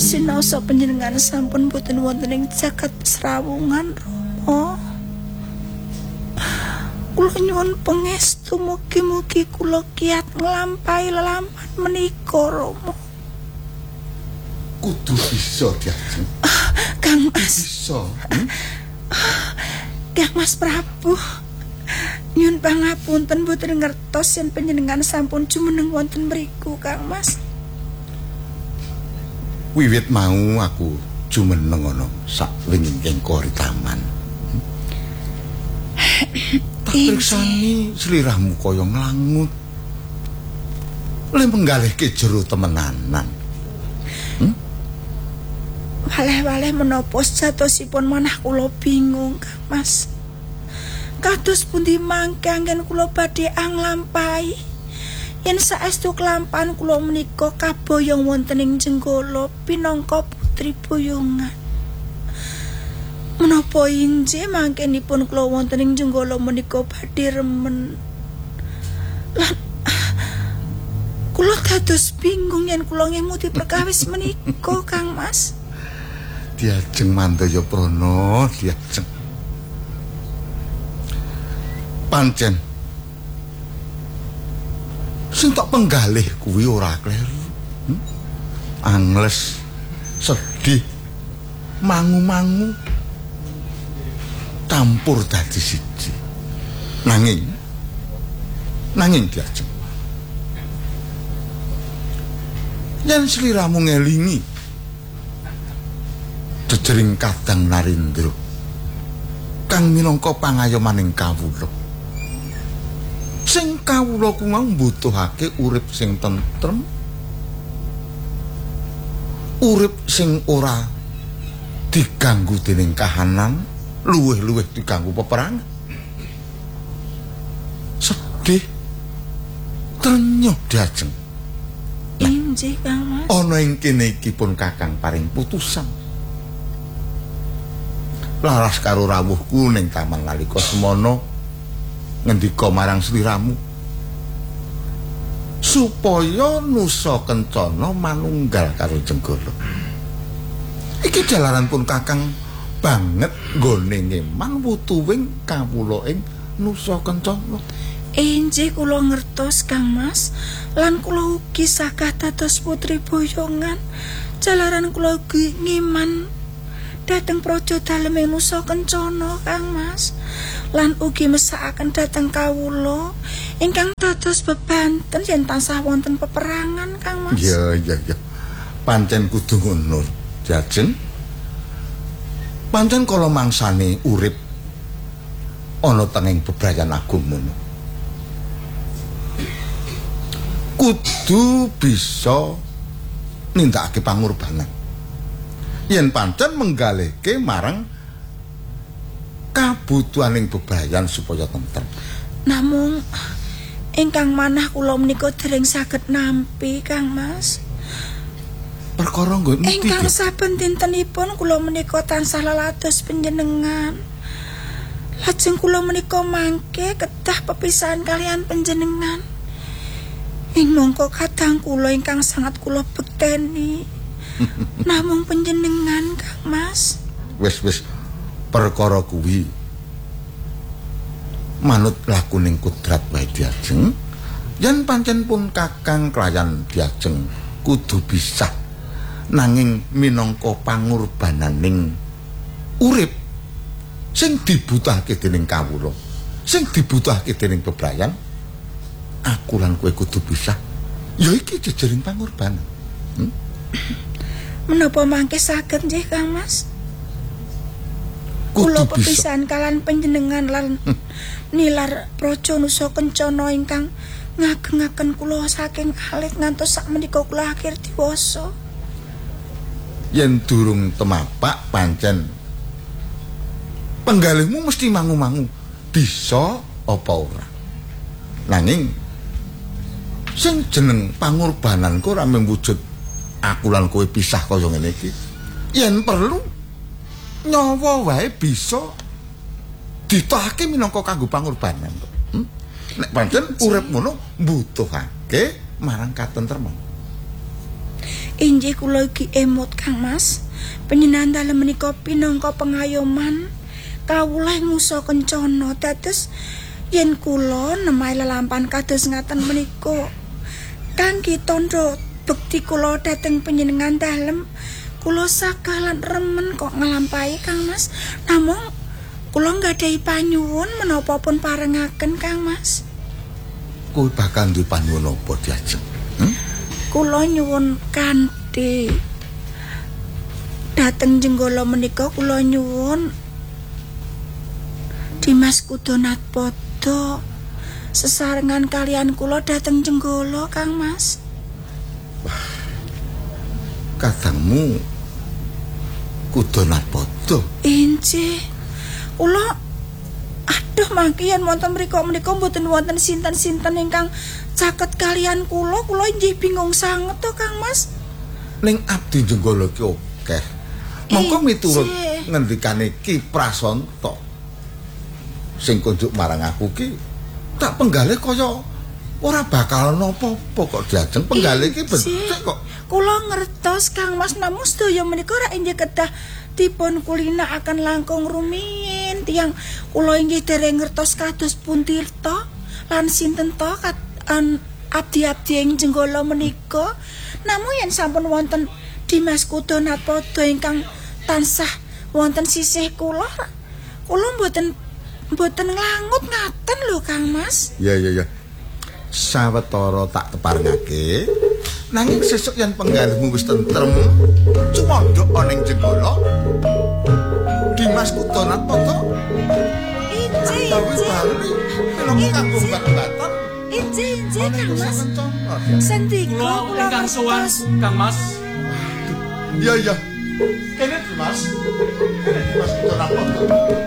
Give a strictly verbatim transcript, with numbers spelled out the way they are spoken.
sinaosa panjenengan sampun boten wonten ing jagat Srawungan Rama. Kula nyuwun pangestu mugi-mugi kula kiat nglampahi lelampahan menika Rama. Kudu bisa Diajeng. Ah, Kang Mas. Bisa. Hmm? Ah, Kang Mas Prabu. Nyuwun pangapunten boten ngertos yen panjenengan sampun jumeneng wonten mriku Kang Mas. Wiwit mau aku jumeneng ana sakwinging kori taman. Tak priksani sliramu kaya nglangut. Le menggalihke jero temenanan. Hmm? Waleh-waleh menapa sejatosipun manah kula bingung Kang Mas. Kados pundi mangke anggen kula badhe anglampahi yen saestu kelampahan kula menika kaboyong wonten ing Jenggala pinangka putri boyongan. Menapa injih mangkenipun kula wonten ing Jenggala menika badhe remen. Lan kula kados bingung yen kula ngemuti perkawis menika Kang Mas. Diajeng Mandaya Prana, Diajeng. Pancen sing tak penggalih kuwi ora kleru. Hmm? Angles, sedih, mangu-mangu campur dadi siji. Nanging nanging Diajeng. Yen sliramu ngelingi jejering Kadang Narendra kang minangka pangayomaning kawula. Sing kawula ku mau mbutuhake urip sing tentrem, urip sing ora diganggu dening kahanan, luwih-luwih diganggu peperangan. Sedih trenyuh Diajeng. Injih Kang Mas. Ana ing kene iki pun Kakang paring putusan. Laras karo rawuhku ning taman nalika semana ngendika marang sliramu supaya Nusa Kencana manunggal karo Jenggala. Iki jalaran pun Kakang banget nggone ngemang wutuwing kawula ing Nusa Kencana. Injih kula ngertos Kang Mas, lan kula ugi sagah dados putri boyongan jalaran kula ugi ngiman dhateng praja dalem ing Nusa Kencana Kang Mas. Lan ugi mesakaken dhateng kawula ingkang dados bebanten yen tansah wonten peperangan Kang Mas. Iya iya iya. Pancen kudu ngono, Diajeng. Pancen kala mangsane urip ana tenging bebrayan agung ngono. Kudu bisa nindakake pangorbanan. Yen pancen menggalihke marang kabutuhaning bebrayan supaya tentrem. Namung ingkang manah kula menika dereng saged nampi Kang Mas. Perkara nggo niki. Ingkang saben dintenipun kula menika tansah lelados panjenengan. Lajeng kula menika mangke kedah pepisahan kalian panjenengan. Ing mongko kadang kula ingkang sangat kula bekteni. Namung panjenengan Kang Mas. Wis-wis perkara kuwi manut lakuning kudrat wae Diajeng. Yen pancen pun Kakang klayan Diajeng kudu bisa nanging minangka pangorbananing urip sing dibutuhake dening kawula, sing dibutuhake dening bebrayan, aku lan kowe kudu bisa. Ya iki jejering pangorbanan. Hmm? Menapa mangke saged nggih Kang Mas? Kula pepisahan kalan panjenengan lan nilar praja Nusa Kencana ingkang ngagengaken kula saking alit ngantos sakmenika kula akhir diwasa. Yen durung temapak pancen penggalihmu mesti mangu-mangu bisa apa ora. Nanging sing jeneng pangorbananku ora mewujud aku lan kowe pisah kaya ngene iki. Yen perlu nyawa wae bisa ditahake minangka kanggo pangorbanan. Hmm? Nek pancen urip ngono mbutuhake marang katentreman. Injih kula iki emot Kang Mas. Panjenengan dalem menika pinangka pengayoman kawula ngusa kencana dados yen kula nemahi lelampahan kados ngaten menika kangge tandha bekti kula dhateng panjenengan dalem kula sakalan remen kok nglampahi Kang Mas. Namung kula nggadahi panyuwun menapa pun parengaken Kang Mas. Kowe bakal duwe panyuwun apa Diajeng? Hmm? Kula nyuwun kanthi dateng jenggala menika kula nyuwun Dimas Kudonat Pada sesarengan kalian kula dateng jenggala Kang Mas. Wah, katangmu Kudonat Pada. Injih. Kula aduh mangke yen wonten mriku menika mboten wonten sinten-sinten ingkang caket kalian kula, kula injih bingung sanget to Kang Mas. Ning abdi jenggala ki akeh. Mongko miturut ngendikane Ki Prasanta sing kunjuk marang aku ki tak penggalih kaya ora bakal napa-apa kok Diajeng. Penggalih ki becik kok. Kula ngertos Kang Mas, namun sedaya menika ra injih kedah dipun kulina akan langkung rumiyin. Tiyang kula inggih dereng ngertos kados puntirta lan sinten to kat abdi-abdi ing jenggala menika. Namun yen sampun wonten Dimas Kudonat Pada ingkang tansah wonten sisih kula, kula mboten mboten nglangut ngaten lho Kang Mas. Ya ya ya. Sawetara tak teparengake. Nanging sesuk yen penggalihmu wis tentrem, cumandhok ana ing jenggala. Dimas Kudonat Pada. Injih, injih. Mila kanggo mbak-mbatan. Injih, injih Kang Mas. Sendika kula ingkang sowan Kang Mas. Iya iya. Kene Dimas. Kene Dimas Kudonat Pada.